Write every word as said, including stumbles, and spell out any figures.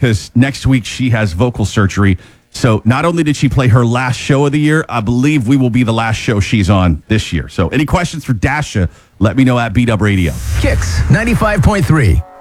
because next week she has vocal surgery. So not only did she play her last show of the year, I believe we will be the last show she's on this year. So any questions for Dasha, let me know at B-Dub Radio. Kicks ninety-five point three.